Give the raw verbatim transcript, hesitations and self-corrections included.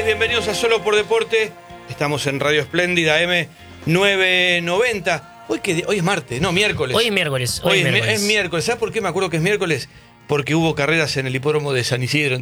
bienvenidos a Solo por Deporte. Estamos en Radio Espléndida M novecientos noventa. Hoy, que, hoy es martes, no, miércoles. Hoy es miércoles. Hoy, Hoy es, miércoles. es miércoles. ¿Sabes por qué me acuerdo que es miércoles? Porque hubo carreras en el hipódromo de San Isidro.